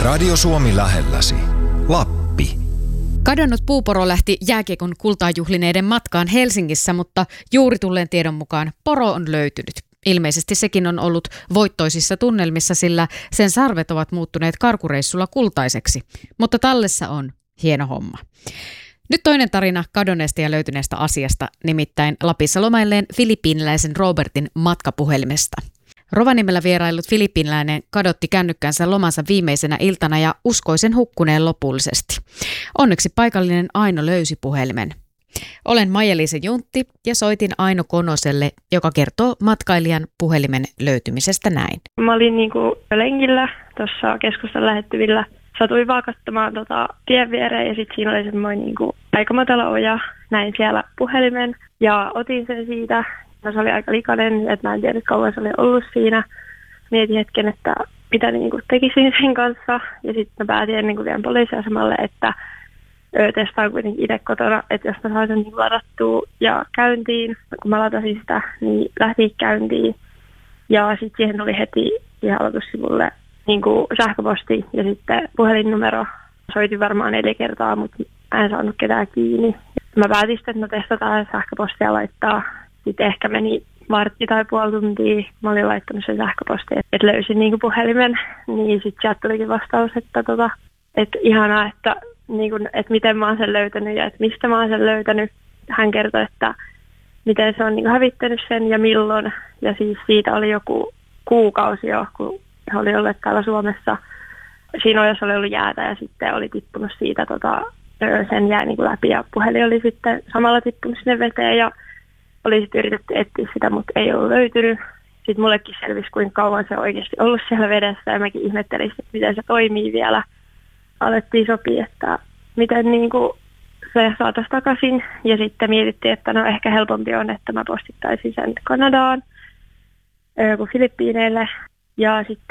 Radio Suomi lähelläsi. Lappi. Kadonnut puuporo lähti jääkiekon kultaa juhlineiden matkaan Helsingissä, mutta juuri tulleen tiedon mukaan poro on löytynyt. Ilmeisesti sekin on ollut voittoisissa tunnelmissa, sillä sen sarvet ovat muuttuneet karkureissulla kultaiseksi. Mutta tallessa on hieno homma. Nyt toinen tarina kadonneesta ja löytyneestä asiasta, nimittäin Lapissa lomailleen filippiiniläisen Robertin matkapuhelimesta. Rovaniemellä vieraillut filippiiniläinen kadotti kännykkänsä lomansa viimeisenä iltana ja uskoi sen hukkuneen lopullisesti. Onneksi paikallinen Aino löysi puhelimen. Olen Maija-Liisa Juntti ja soitin Aino Konoselle, joka kertoo matkailijan puhelimen löytymisestä näin. Mä olin lenkillä tuossa keskustan lähettyvillä. Satuin vaan katsomaan tien viereen ja sitten siinä oli semmoinen aika matala oja. Näin siellä puhelimen ja otin sen siitä. No, se oli aika likainen, että mä en tiedä kauan se oli ollut siinä. Mietin hetken, että mitä tekisin sen kanssa. Ja sitten mä päätin vielä poliisiasemalle, että testaan kuitenkin itse kotona, että jos mä saan sen ladattua ja käyntiin. Kun mä latasin sitä, niin lähti käyntiin. Ja sitten siihen tuli heti ihan aloitussivulle sähköposti ja sitten puhelinnumero. Soitin varmaan 4 kertaa, mutta mä en saanut ketään kiinni. Mä päätin sitten, että testataan sähköpostia laittaa. Sitten ehkä meni vartti tai puoli tuntia. Mä olin laittanut sen sähköpostiin, että löysin puhelimen. Niin sitten sieltä tulikin vastaus, että ihanaa, että miten mä oon sen löytänyt ja että mistä mä oon sen löytänyt. Hän kertoi, että miten se on hävittänyt sen ja milloin. Ja siis siitä oli joku kuukausi jo, kun he oli olleet täällä Suomessa. Siinä ojassa oli ollut jäätä ja sitten oli tippunut siitä sen jää läpi ja puhelin oli sitten samalla tippunut sinne veteen ja oli sitten yritetty etsiä sitä, mutta ei ollut löytynyt. Sitten mullekin selvisi, kuinka kauan se on oikeasti ollut siellä vedessä ja mäkin ihmettelin, että miten se toimii vielä. Alettiin sopia, että miten se saataisiin takaisin ja sitten mietittiin, että no ehkä helpompi on, että mä postittaisin sen Kanadaan kuin Filippiineille. Ja sitten